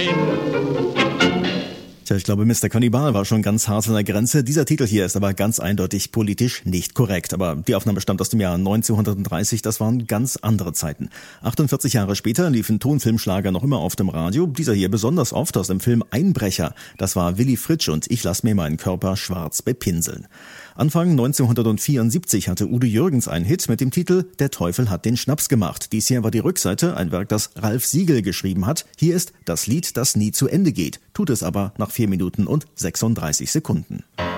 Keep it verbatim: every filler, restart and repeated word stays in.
Tja, ich glaube, Mister Kannibal war schon ganz hart an der Grenze. Dieser Titel hier ist aber ganz eindeutig politisch nicht korrekt. Aber die Aufnahme stammt aus dem Jahr neunzehnhundertdreißig, das waren ganz andere Zeiten. achtundvierzig Jahre später liefen Tonfilmschlager noch immer auf dem Radio. Dieser hier besonders oft aus dem Film Einbrecher. Das war Willy Fritsch und Ich lass mir meinen Körper schwarz bepinseln. Anfang neunzehnhundertvierundsiebzig hatte Udo Jürgens einen Hit mit dem Titel Der Teufel hat den Schnaps gemacht. Dies hier war die Rückseite, ein Werk, das Ralf Siegel geschrieben hat. Hier ist das Lied, das nie zu Ende geht, tut es aber nach vier Minuten und sechsunddreißig Sekunden.